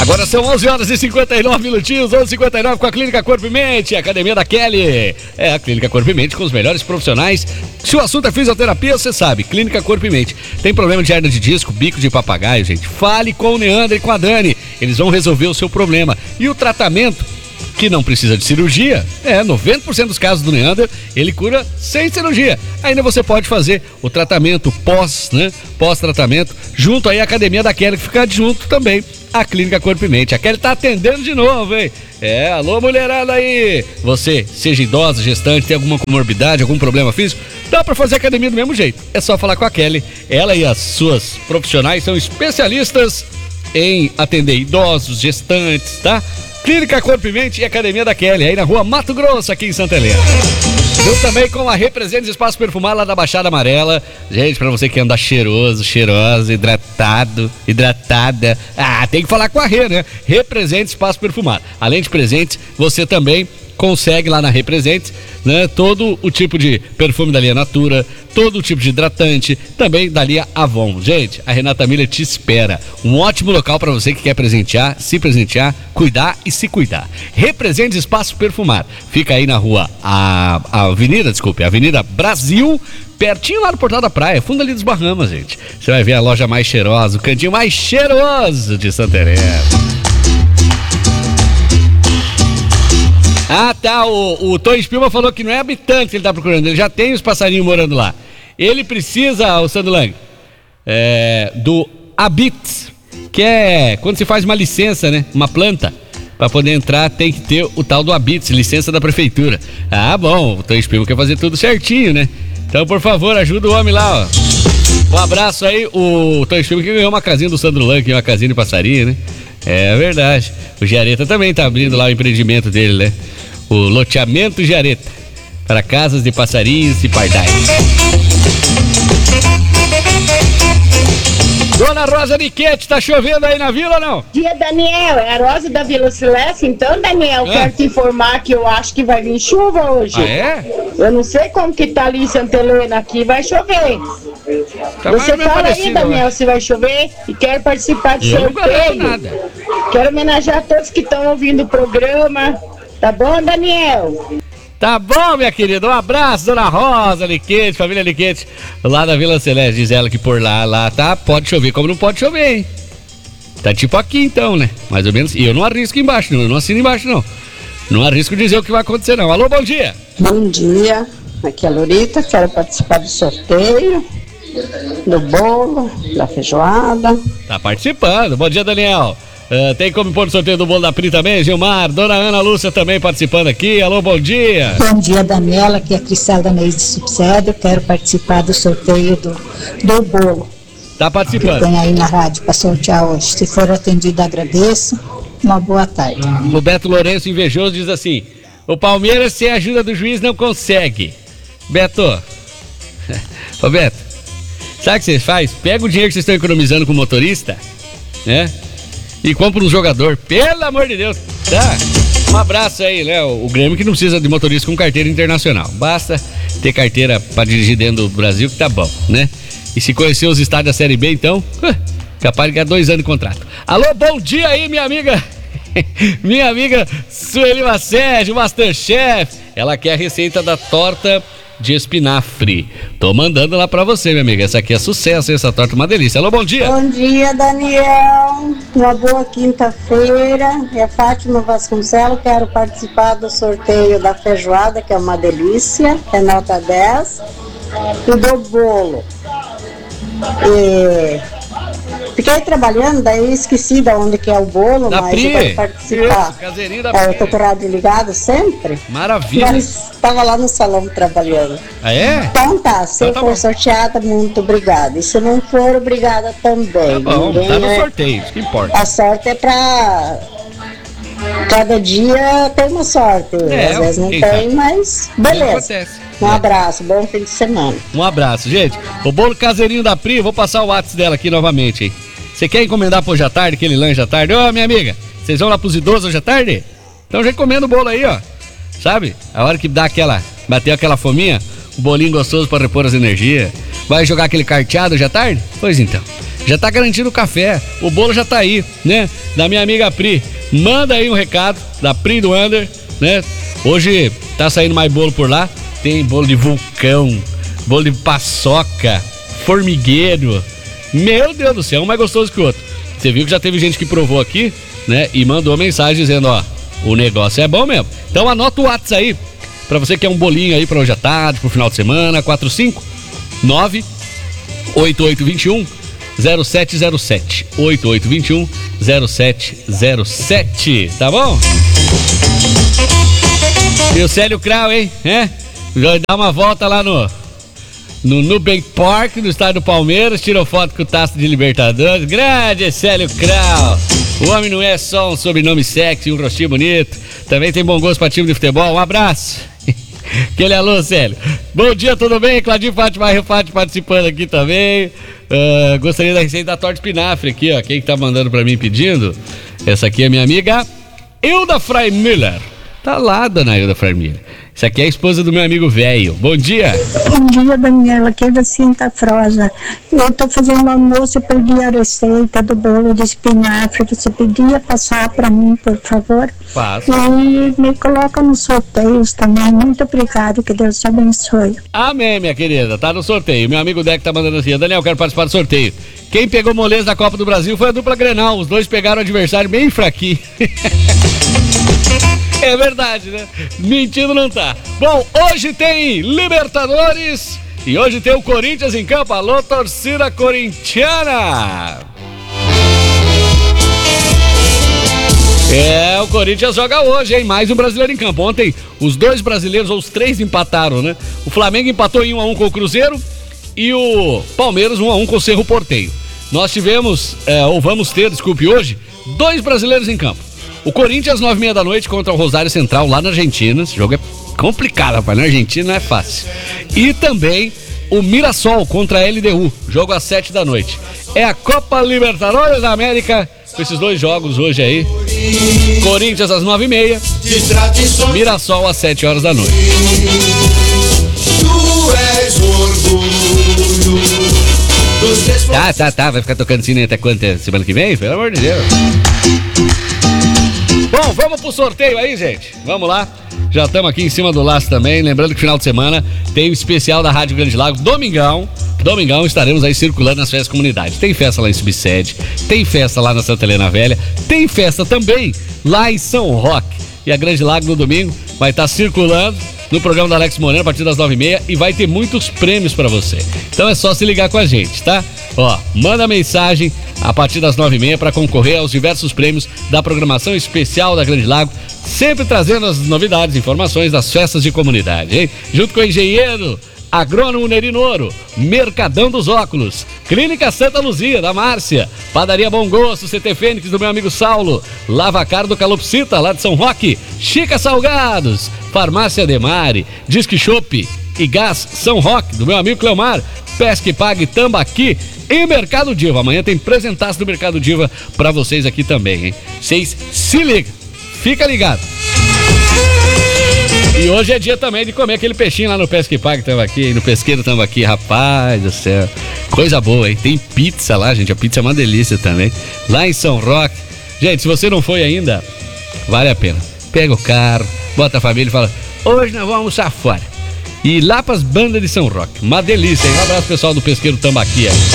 Agora são 11h59 minutinhos, 11h59 com a Clínica Corpo e Mente, Academia da Kelly. É a Clínica Corpo e Mente com os melhores profissionais. Se o assunto é fisioterapia, você sabe, Clínica Corpo e Mente. Tem problema de hernia de disco, bico de papagaio, gente? Fale com o Neandro e com a Dani. Eles vão resolver o seu problema. E o tratamento, que não precisa de cirurgia, 90% dos casos do Neander, ele cura sem cirurgia. Ainda você pode fazer o tratamento pós-tratamento, junto aí à Academia da Kelly, que fica junto também à Clínica Corpo e Mente. A Kelly tá atendendo de novo, hein? Alô mulherada aí! Você, seja idosa, gestante, tem alguma comorbidade, algum problema físico, dá pra fazer academia do mesmo jeito. É só falar com a Kelly. Ela e as suas profissionais são especialistas em atender idosos, gestantes, tá? Clínica Corpo e Mente e Academia da Kelly, aí na rua Mato Grosso, aqui em Santa Helena. Eu também com a Representes Espaço Perfumado lá da Baixada Amarela. Gente, pra você que anda cheiroso, cheirosa, hidratada, tem que falar com a Rê, né? Representes Espaço Perfumado. Além de presentes, você também consegue lá na Representes, né, todo o tipo de perfume da linha Natura, todo o tipo de hidratante, também da linha Avon. Gente, a Renata Miller te espera. Um ótimo local para você que quer presentear, se presentear, cuidar e se cuidar. Represente Espaço Perfumado. Fica aí na rua, Avenida Brasil, pertinho lá no Portal da Praia, fundo ali dos Bahamas, gente. Você vai ver a loja mais cheirosa, o cantinho mais cheiroso de Santa Helena. O Tony Spilman falou que não é habitante que ele tá procurando, ele já tem os passarinhos morando lá. Ele precisa, o Sandro Lang, do Habits, que é quando se faz uma licença, né? Uma planta, pra poder entrar tem que ter o tal do Habits, licença da prefeitura. Bom, o Tony Spilman quer fazer tudo certinho, né? Então, por favor, ajuda o homem lá, ó. Um abraço aí, o Tony Spilman que ganhou uma casinha do Sandro Lang, uma casinha de passarinho, né? É verdade. O Giareta também tá abrindo lá o empreendimento dele, né? O loteamento Giareta, para casas de passarinhos e pardais. Dona Rosa Niquete, tá chovendo aí na vila ou não? Dia, Daniel, é a Rosa da Vila Celeste. Então, Daniel, quero te informar que eu acho que vai vir chuva hoje. Eu não sei como que tá ali em Santa Helena, aqui vai chover. Tá. Você fala aí, Daniel, se vai chover e quero participar do sorteio. Nada. Quero homenagear todos que estão ouvindo o programa. Tá bom, Daniel? Tá bom, minha querida. Um abraço, Dona Rosa Niquete, família Niquete, lá da Vila Celeste. Diz ela que por lá tá, pode chover, como não pode chover, hein? Tá tipo aqui então, né? Mais ou menos. E eu não arrisco embaixo, não. Eu não assino embaixo, não. Não arrisco dizer o que vai acontecer, não. Alô, bom dia. Bom dia. Aqui é a Lorita. Quero participar do sorteio, do bolo, da feijoada. Tá participando. Bom dia, Daniel. Tem como pôr no sorteio do bolo da Pri também, Gilmar? Dona Ana Lúcia também participando aqui. Alô, bom dia. Bom dia, Daniela. Aqui é a Cristela Neis de Subsédio. Quero participar do sorteio do bolo. Tá participando. Que tem aí na rádio para sortear hoje. Se for atendido, agradeço. Uma boa tarde. O Beto Lourenço Invejoso diz assim: o Palmeiras, sem a ajuda do juiz, não consegue. Beto. Ô, Beto, sabe o que você faz? Pega o dinheiro que vocês estão economizando com o motorista, né? E compra um jogador, pelo amor de Deus, tá? Um abraço aí, né? O Grêmio que não precisa de motorista com carteira internacional. Basta ter carteira pra dirigir dentro do Brasil que tá bom, né? E se conhecer os estádios da Série B, então, capaz de ganhar 2 anos de contrato. Alô, bom dia aí, minha amiga. Minha amiga Sueli Macede, Masterchef. Ela quer a receita da torta de espinafre. Tô mandando lá pra você, minha amiga. Essa aqui é sucesso, essa torta é uma delícia. Alô, bom dia. Bom dia, Daniel. Uma boa quinta-feira. É Fátima Vasconcelos. Quero participar do sorteio da feijoada, que é uma delícia. É nota 10. E do bolo. Fiquei trabalhando, daí esqueci de onde que é o bolo, da mas Pri. eu quero participar. Isso, caseirinho da Pri. Eu tô com o rádio ligado sempre. Maravilha. Mas estava lá no salão trabalhando. Ah, é? Então tá, se Então tá for bom. sorteada, muito obrigada. E se não for, obrigada também. Tá bom, Ninguém tá no sorteio, isso que importa. A sorte é pra... Cada dia tem uma sorte. Às vezes não quem tem, sabe? mas Não beleza. acontece. Um abraço, bom fim de semana. Um abraço, gente. O bolo caseirinho da Pri, vou passar o WhatsApp dela aqui novamente, hein? Você quer encomendar pra hoje à tarde, aquele lanche à tarde? Ô, minha amiga, vocês vão lá pros idosos hoje à tarde? Então já encomenda o bolo aí, ó. Sabe? A hora que dá bateu aquela fominha, o bolinho gostoso pra repor as energias. Vai jogar aquele carteado hoje à tarde? Pois então. já tá garantido o café, o bolo já tá aí, né? Da minha amiga Pri. Manda aí um recado da Pri do Under, né? Hoje tá saindo mais bolo por lá. Tem bolo de vulcão, bolo de paçoca, formigueiro. Meu Deus do céu, um mais gostoso que o outro. Você viu que já teve gente que provou aqui, né? E mandou mensagem dizendo, ó, o negócio é bom mesmo. Então anota o WhatsApp aí, pra você que é um bolinho aí pra hoje à tarde, pro final de semana, 459-8821-0707. 8821-0707, tá bom? E o Célio Krau, hein? Vai dar uma volta lá no Nubank Park, no estádio do Palmeiras, tirou foto com o taça de Libertadores. Grande Célio Krau. O homem não é só um sobrenome sexy, um rostinho bonito. Também tem bom gosto para time de futebol. Um abraço. Aquele alô, Célio. Bom dia, tudo bem? Claudinho Fátima Refati participando aqui também. Gostaria da receita da torta espinafre aqui, ó. Quem que tá mandando para mim pedindo? Essa aqui é minha amiga Hilda Freimüller. Tá lá, dona Hilda Freimüller. Isso aqui é a esposa do meu amigo velho. Bom dia. Bom dia, Daniela. Aqui é da Cinta Frosa. Eu tô fazendo almoço e perdi a receita do bolo de espinafre. Você podia passar para mim, por favor? Passo. E me coloca nos sorteios também. Muito obrigado. Que Deus te abençoe. Amém, minha querida. Tá no sorteio. Meu amigo Deck tá mandando assim. Daniel, quero participar do sorteio. Quem pegou moleza da Copa do Brasil foi a dupla Grenal. Os dois pegaram o adversário bem fraquinho. É verdade, né? Mentindo não tá. Bom, hoje tem Libertadores e hoje tem o Corinthians em campo. Alô, torcida corintiana! O Corinthians joga hoje, hein? Mais um brasileiro em campo. Ontem, os dois brasileiros, ou os três, empataram, né? O Flamengo empatou em 1-1 com o Cruzeiro e o Palmeiras 1-1 com o Cerro Porteño. Nós tivemos, vamos ter, hoje, dois brasileiros em campo. O Corinthians, 9h30 da noite, contra o Rosário Central, lá na Argentina. Esse jogo é complicado, rapaz. Na Argentina não é fácil. E também o Mirassol contra a LDU. Jogo às 7 da noite. É a Copa Libertadores da América. Com esses dois jogos hoje aí. Corinthians às 9h30. Mirassol às 7 horas da noite. Tá. Vai ficar tocando assim até quanto? Semana que vem? Pelo amor de Deus. Bom, vamos pro sorteio aí, gente. Vamos lá. Já estamos aqui em cima do laço também. Lembrando que final de semana tem o especial da Rádio Grande Lago. Domingão estaremos aí circulando nas festas comunidades. Tem festa lá em Subsede, tem festa lá na Santa Helena Velha, tem festa também lá em São Roque. E a Grande Lago no domingo vai estar circulando no programa da Alex Moreno a partir das 9h30 e vai ter muitos prêmios pra você. Então é só se ligar com a gente, tá? Ó, manda mensagem a partir das 9h30 para concorrer aos diversos prêmios da programação especial da Grande Lago, sempre trazendo as novidades, informações das festas de comunidade, hein? Junto com o engenheiro agrônomo Nerino Ouro, Mercadão dos Óculos, Clínica Santa Luzia, da Márcia, Padaria Bom Gosto, CT Fênix, do meu amigo Saulo, Lavacar do Calopsita, lá de São Roque, Chica Salgados, Farmácia Demare, Disque Shop e Gás São Roque, do meu amigo Cleomar, Pesque Pague Tambaqui e Mercado Diva. Amanhã tem presentaço do Mercado Diva pra vocês aqui também, hein? Vocês se ligam, fica ligado. E hoje é dia também de comer aquele peixinho lá no Pesque Pague Tambaqui, no Pesqueiro Tambaqui, rapaz do céu. Coisa boa, hein? Tem pizza lá, gente, a pizza é uma delícia também. Lá em São Roque. Gente, se você não foi ainda, vale a pena. Pega o carro, bota a família e fala, hoje nós vamos almoçar fora. E lá pras bandas de São Roque. Uma delícia, hein? Um abraço pessoal do Pesqueiro Tambaqui aí.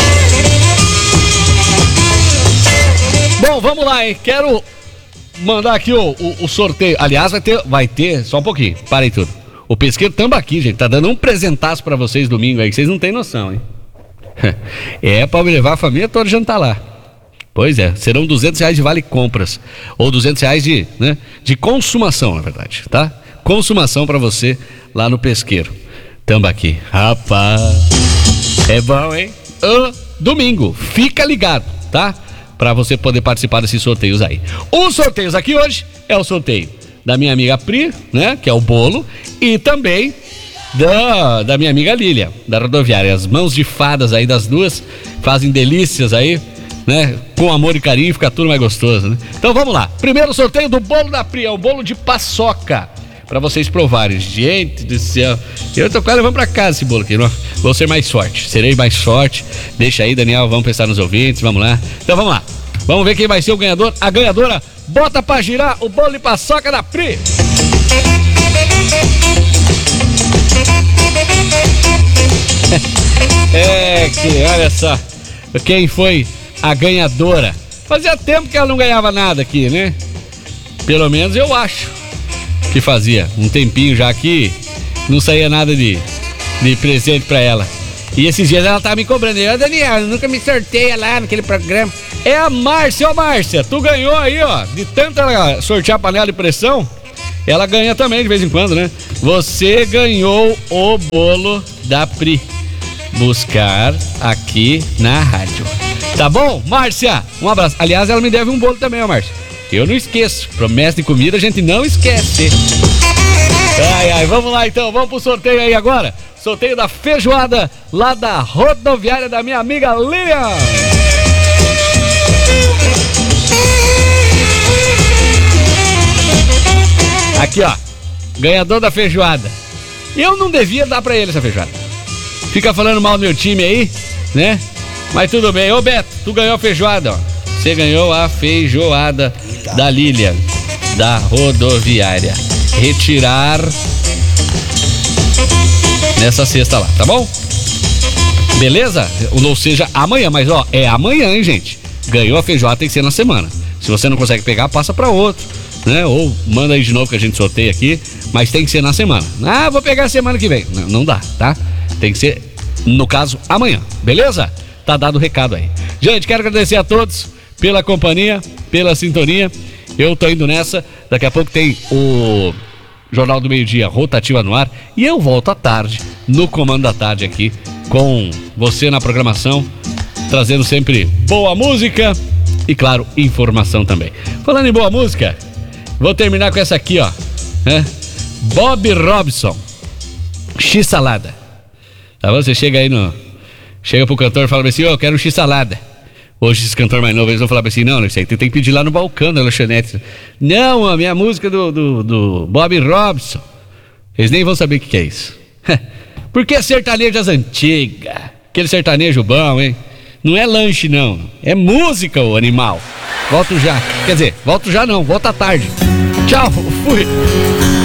Bom, vamos lá, hein? Quero mandar aqui o sorteio. Aliás, vai ter, só um pouquinho, parei tudo. O Pesqueiro Tambaqui, gente, tá dando um presentaço pra vocês domingo aí, que vocês não têm noção, hein? É pra me levar a família toda jantar lá. Pois é, serão R$200 de vale compras. Ou R$200 de consumação, na verdade, tá? Consumação pra você lá no Pesqueiro Tambaqui. Rapaz, é bom, hein? Domingo, fica ligado, tá? Pra você poder participar desses sorteios aí. Os sorteios aqui hoje é o sorteio da minha amiga Pri, né? Que é o bolo. E também da minha amiga Lília, da rodoviária. As mãos de fadas aí das duas fazem delícias aí, né? Com amor e carinho, fica tudo mais gostoso, né? Então vamos lá. Primeiro sorteio do bolo da Pri, é o bolo de paçoca. pra vocês provarem. Gente do céu, eu tô quase levando pra casa esse bolo aqui, não? Vou ser mais forte, serei mais forte. Deixa aí, Daniel, vamos pensar nos ouvintes, vamos lá. Então vamos lá, vamos ver quem vai ser o ganhador, a ganhadora. Bota pra girar o bolo de paçoca da Pri. Que olha só, quem foi a ganhadora? Fazia tempo que ela não ganhava nada aqui, né? Pelo menos eu acho que fazia um tempinho já que não saía nada de presente pra ela. E esses dias ela tava me cobrando. Daniel, nunca me sorteia lá naquele programa. É a Márcia, Márcia, tu ganhou aí, ó, de tanto ela sortear a panela de pressão, ela ganha também de vez em quando, né? Você ganhou o bolo da Pri. Buscar aqui na rádio. Tá bom, Márcia? Um abraço. Aliás, ela me deve um bolo também, ó, Márcia. Eu não esqueço. Promessa de comida a gente não esquece. Ai, vamos lá então. Vamos pro sorteio aí agora. Sorteio da feijoada lá da rodoviária da minha amiga Lilian. Aqui, ó. Ganhador da feijoada. Eu não devia dar pra ele essa feijoada. Fica falando mal do meu time aí, né? Mas tudo bem. Ô, Beto, tu ganhou a feijoada, ó. Você ganhou a feijoada da Lilian, da rodoviária. Retirar nessa sexta lá, tá bom? Beleza? Ou seja, amanhã, mas ó, é amanhã, hein, gente? Ganhou a feijoada, tem que ser na semana. Se você não consegue pegar, passa pra outro, né? Ou manda aí de novo que a gente sorteia aqui, mas tem que ser na semana. Ah, vou pegar a semana que vem. Não dá, tá? Tem que ser, no caso, amanhã, beleza? Tá dado o recado aí. Gente, quero agradecer a todos pela companhia, pela sintonia. Eu tô indo nessa. Daqui a pouco tem o Jornal do Meio-Dia Rotativa no ar. E eu volto à tarde, no Comando da Tarde aqui, com você na programação, trazendo sempre boa música e, claro, informação também. Falando em boa música, vou terminar com essa aqui, ó. Bob Robson, X-salada. Tá bom? Você chega aí chega pro cantor e fala assim, eu quero um X-salada. Hoje esse cantor mais novo, eles vão falar assim, não, isso aí tu tem que pedir lá no balcão da lanchonete. Não, a minha música do Bob Robson. Eles nem vão saber o que é isso. Porque é sertanejo das antigas. Aquele sertanejo bom, hein? Não é lanche, não. É música, ô animal. Volto já. Quer dizer, volto já não, volta à tarde. Tchau, fui.